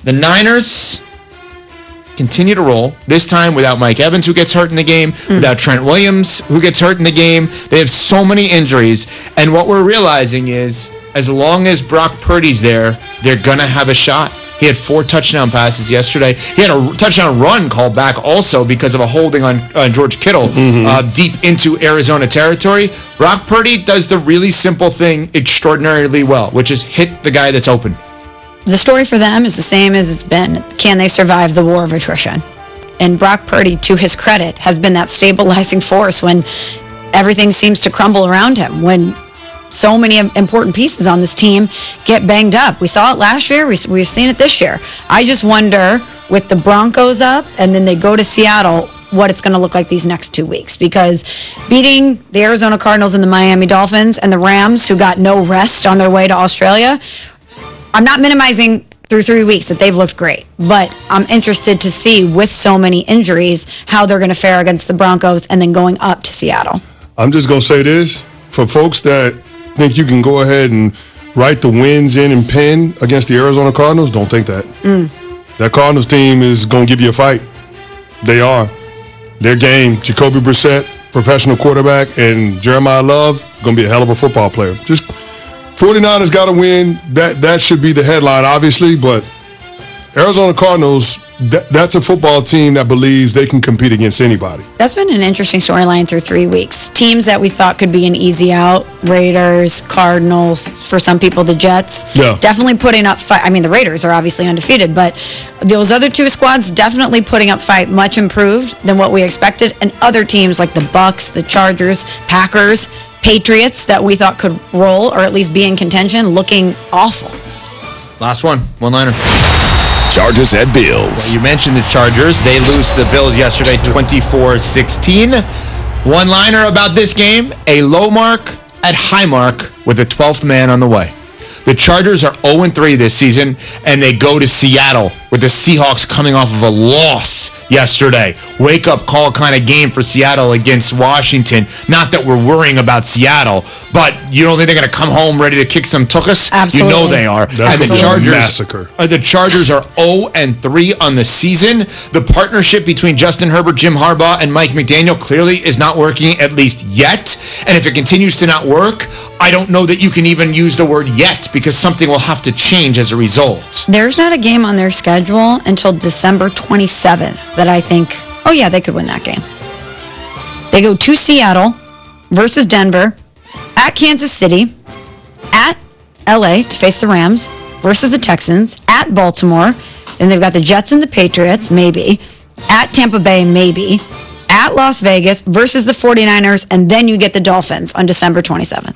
The Niners continue to roll, this time without Mike Evans, who gets hurt in the game, without Trent Williams, who gets hurt in the game. They have so many injuries, and what we're realizing is, as long as Brock Purdy's there, they're going to have a shot. He had 4 touchdown passes yesterday. He had a touchdown run called back also because of a holding on George Kittle deep into Arizona territory. Brock Purdy does the really simple thing extraordinarily well, which is hit the guy that's open. The story for them is the same as it's been. Can they survive the war of attrition? And Brock Purdy, to his credit, has been that stabilizing force when everything seems to crumble around him, when so many important pieces on this team get banged up. We saw it last year. We've seen it this year. I just wonder, with the Broncos up and then they go to Seattle, what it's going to look like these next 2 weeks. Because beating the Arizona Cardinals and the Miami Dolphins and the Rams, who got no rest on their way to Australia, I'm not minimizing through 3 weeks that they've looked great, but I'm interested to see, with so many injuries, how they're going to fare against the Broncos and then going up to Seattle. I'm just going to say this. For folks that think you can go ahead and write the wins in and pen against the Arizona Cardinals, don't think that. That Cardinals team is going to give you a fight. They are. Their game, Jacoby Brissett, professional quarterback, and Jeremiah Love, going to be a hell of a football player. Just 49ers got to win. That should be the headline, obviously, but Arizona Cardinals, that's a football team that believes they can compete against anybody. That's been an interesting storyline through 3 weeks. Teams that we thought could be an easy out, Raiders, Cardinals, for some people, the Jets, definitely putting up fight. I mean, the Raiders are obviously undefeated, but those other 2 squads definitely putting up fight, much improved than what we expected. And other teams like the Bucks, the Chargers, Packers, Patriots that we thought could roll or at least be in contention, looking awful. Last one-liner. Chargers at Bills. You mentioned the Chargers. They lose to the Bills yesterday, 24-16. One-liner about this game, a low mark at high mark with a 12th man on the way. The Chargers are 0-3 this season, and they go to Seattle with the Seahawks coming off of a loss yesterday. Wake-up call kind of game for Seattle against Washington. Not that we're worrying about Seattle, but you don't think they're going to come home ready to kick some tuchus? Absolutely. You know they are. That's and the Chargers, massacre. The Chargers are 0-3 on the season. The partnership between Justin Herbert, Jim Harbaugh, and Mike McDaniel clearly is not working, at least yet. And if it continues to not work, I don't know that you can even use the word yet, because something will have to change as a result. There's not a game on their schedule until December 27th that I think, oh yeah, they could win that game. They go to Seattle versus Denver, at Kansas City, at LA to face the Rams versus the Texans, at Baltimore, then they've got the Jets and the Patriots, maybe, at Tampa Bay, maybe, at Las Vegas versus the 49ers, and then you get the Dolphins on December 27th.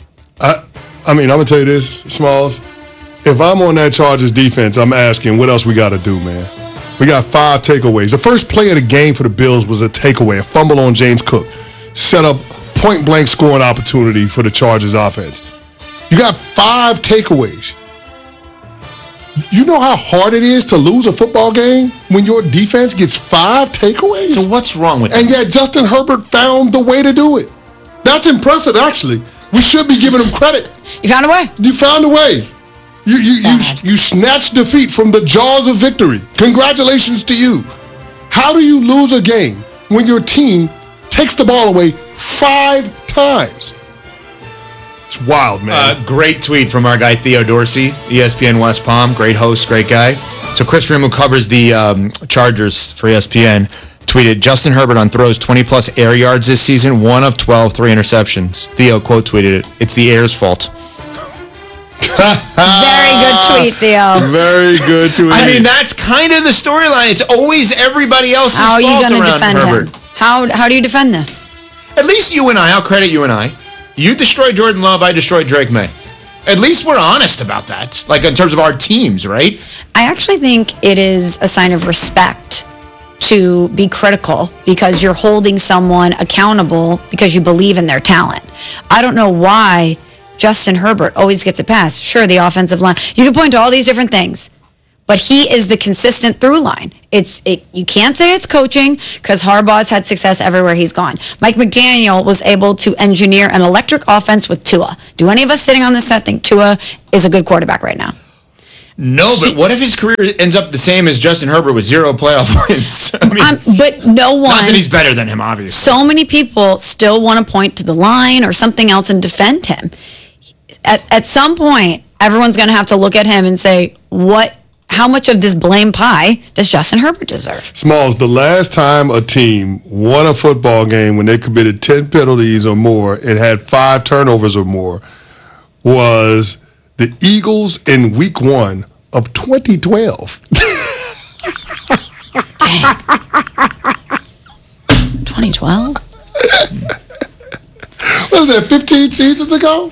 I mean, I'm going to tell you this, Smalls. If I'm on that Chargers defense, I'm asking, what else we got to do, man? We got 5 takeaways. The first play of the game for the Bills was a takeaway, a fumble on James Cook. Set up point-blank scoring opportunity for the Chargers offense. You got 5 takeaways. You know how hard it is to lose a football game when your defense gets 5 takeaways? So what's wrong with that? And yet Justin Herbert found the way to do it. That's impressive, actually. We should be giving him credit. You found a way. You found a way. You snatched defeat from the jaws of victory. Congratulations to you. How do you lose a game when your team takes the ball away 5 times? It's wild, man. Great tweet from our guy Theo Dorsey, ESPN West Palm. Great host, great guy. So Chris Rim, who covers the Chargers for ESPN, tweeted, Justin Herbert on throws 20-plus air yards this season, 1 of 12, 3 interceptions. Theo quote tweeted it. It's the air's fault. Very good tweet, Theo. Very good tweet. I mean, that's kind of the storyline. It's always everybody else's fault around Herbert. How are you going to defend him? How do you defend this? At least you and I, I'll credit you and I. You destroyed Jordan Love, I destroyed Drake May. At least we're honest about that, like in terms of our teams, right? I actually think it is a sign of respect to be critical because you're holding someone accountable because you believe in their talent. I don't know why Justin Herbert always gets a pass. Sure, the offensive line. You can point to all these different things, but he is the consistent through line. You can't say it's coaching because Harbaugh's had success everywhere he's gone. Mike McDaniel was able to engineer an electric offense with Tua. Do any of us sitting on this set think Tua is a good quarterback right now? No, but what if his career ends up the same as Justin Herbert with 0 playoff wins? I mean, but no one. not that he's better than him, obviously. So many people still want to point to the line or something else and defend him. At some point, everyone's going to have to look at him and say, how much of this blame pie does Justin Herbert deserve? Smalls, the last time a team won a football game when they committed 10 penalties or more and had 5 turnovers or more was the Eagles in week 1 of 2012. Dang. 2012? What was that, 15 seasons ago?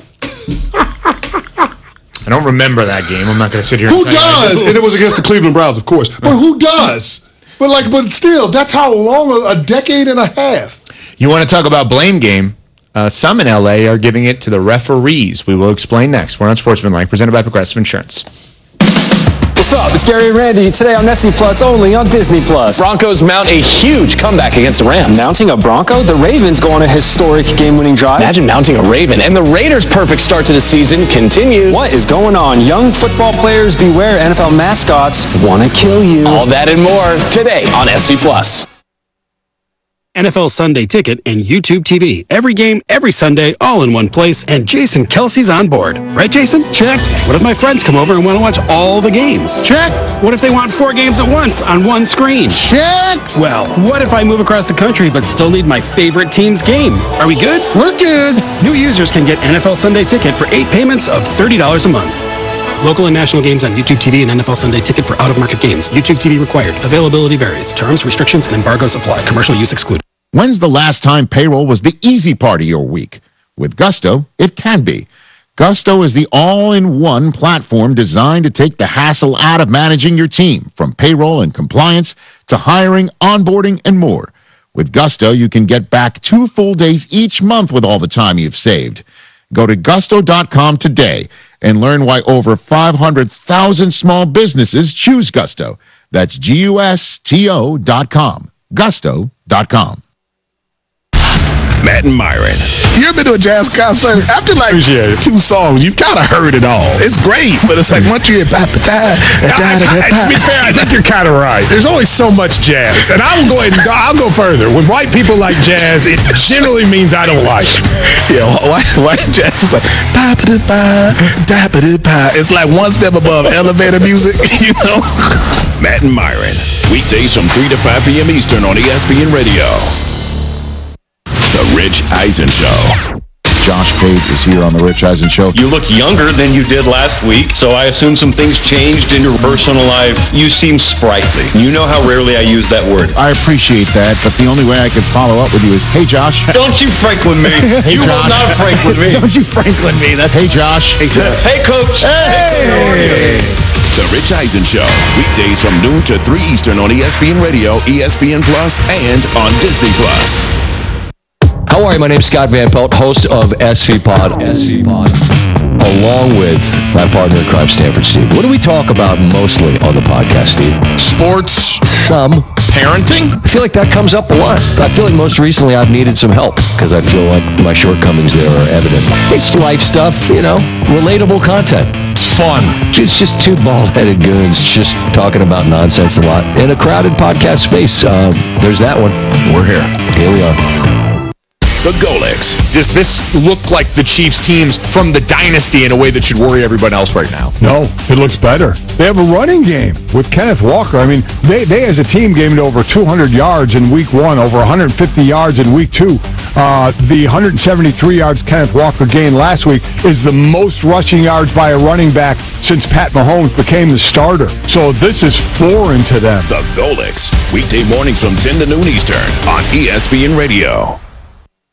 I don't remember that game. I'm not going to sit here Who and tell you. does? And it was against the Cleveland Browns, of course. But who does? But still, that's how long, a decade and a half. You want to talk about blame game? Some in LA are giving it to the referees. We will explain next. We're on Sportsmanlike, presented by Progressive Insurance. What's up? It's Gary and Randy today on SC Plus, only on Disney Plus. Broncos mount a huge comeback against the Rams. Mounting a Bronco? The Ravens go on a historic game-winning drive. Imagine mounting a Raven. And the Raiders' perfect start to the season continues. What is going on? Young football players beware. NFL mascots want to kill you. All that and more today on SC Plus. NFL Sunday Ticket and YouTube TV. Every game, every Sunday, all in one place, and Jason Kelsey's on board. Right, Jason? Check. What if my friends come over and want to watch all the games? Check. What if they want 4 games at once on one screen? Check. Well, what if I move across the country but still need my favorite team's game? Are we good? We're good. New users can get NFL Sunday Ticket for 8 payments of $30 a month. Local and national games on YouTube TV and NFL Sunday Ticket for out-of-market games. YouTube TV required. Availability varies. Terms, restrictions, and embargoes apply. Commercial use excluded. When's the last time payroll was the easy part of your week? With Gusto, it can be. Gusto is the all-in-one platform designed to take the hassle out of managing your team, from payroll and compliance to hiring, onboarding, and more. With Gusto, you can get back 2 full days each month with all the time you've saved. Go to gusto.com today and learn why over 500,000 small businesses choose Gusto. That's GUSTO.com. Gusto.com. Matt and Myron. You ever been to a jazz concert? After like 2 songs, you've kind of heard it all. It's great, but it's like once you To be fair, I think you're kind of right. There's only so much jazz. And I will go ahead and I'll go further. When white people like jazz, it generally means I don't like it. Yeah, white jazz is like it's like one step above elevator music, you know? Matt and Myron. Weekdays from 3 to 5 p.m. Eastern on ESPN Radio. The Rich Eisen Show. Josh Pate is here on the Rich Eisen Show. You look younger than you did last week, so I assume some things changed in your personal life. You seem sprightly. You know how rarely I use that word. I appreciate that, but the only way I could follow up with you is, hey, Josh. Don't you Franklin me. Hey, you Josh. will not Franklin me. Don't you Franklin me. That's hey, Josh. Hey, Josh. Hey, Coach. Hey. The Rich Eisen Show. Weekdays from noon to 3 Eastern on ESPN Radio, ESPN Plus, and on Disney Plus. How are you? My name's Scott Van Pelt, host of SC Pod, along with my partner in crime, Stanford Steve. What do we talk about mostly on the podcast, Steve? Sports, Some. parenting. I feel like that comes up a lot. I feel like most recently I've needed some help because I feel like my shortcomings there are evident. It's life stuff, you know, relatable content. Fun. It's just 2 bald-headed goons just talking about nonsense a lot in a crowded podcast space. There's that one. We're here. Here we are. The Golics. Does this look like the Chiefs teams from the dynasty in a way that should worry everyone else right now? No, it looks better. They have a running game with Kenneth Walker. I mean, they as a team gained over 200 yards in week 1, over 150 yards in week 2. The 173 yards Kenneth Walker gained last week is the most rushing yards by a running back since Pat Mahomes became the starter. So this is foreign to them. The Golics. Weekday mornings from 10 to noon Eastern on ESPN Radio.